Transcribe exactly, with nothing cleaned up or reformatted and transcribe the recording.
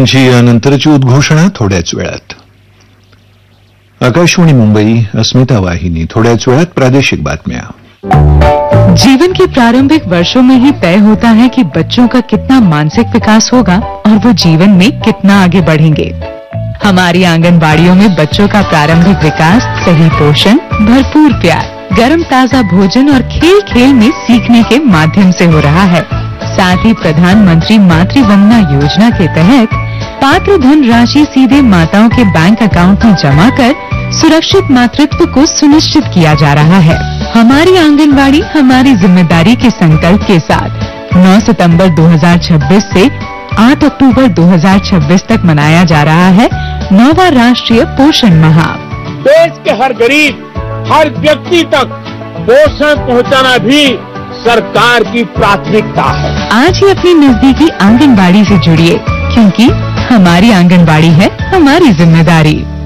बातम्यांची यानंतरची उद्घोषणा थोड्याच वेळात. आकाशवाणी मुंबई, अस्मिता वाहिनी. थोड्याच वेळात प्रादेशिक बातम्या. जीवन के प्रारंभिक वर्षों में ही तय होता है कि बच्चों का कितना मानसिक विकास होगा और वो जीवन में कितना आगे बढ़ेंगे. हमारी आंगनबाड़ियों में बच्चों का प्रारंभिक विकास सही पोषण, भरपूर प्यार, गर्म ताजा भोजन और खेल खेल में सीखने के माध्यम से हो रहा है. साथ ही प्रधानमंत्री मातृ वंदना योजना के तहत पात्र धन राशि सीधे माताओं के बैंक अकाउंट में जमा कर सुरक्षित मातृत्व को सुनिश्चित किया जा रहा है. हमारी आंगनबाड़ी हमारी जिम्मेदारी के संकल्प के साथ नौ सितंबर दो हज़ार छब्बीस से आठ अक्टूबर दो हज़ार छब्बीस तक मनाया जा रहा है नौवां राष्ट्रीय पोषण माह. देश के हर गरीब, हर व्यक्ति तक पोषण पहुंचाना भी सरकार की प्राथमिकता है. आज ही अपनी नजदीकी आंगनबाड़ी से जुड़िए, क्योंकि हमारी आंगनबाड़ी है हमारी जिम्मेदारी.